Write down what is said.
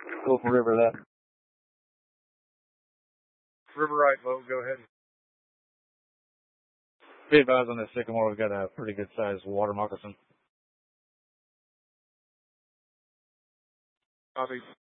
Go for river that. River right, Bo. Go ahead. Be advised on this Sycamore, we've got a pretty good sized water moccasin. Copy.